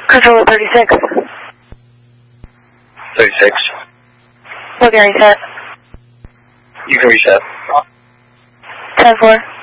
Control 36. 36. What can I reset? You can reset. 10-4.